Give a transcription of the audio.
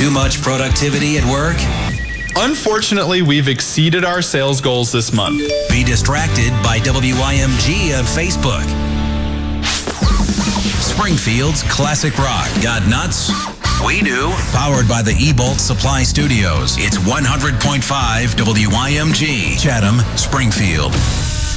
Too much productivity at work? Unfortunately, we've exceeded our sales goals this month. Be distracted by WYMG on Facebook. Springfield's classic rock. Got nuts? We do. Powered by the eBolt Supply Studios. It's 100.5 WYMG, Chatham, Springfield.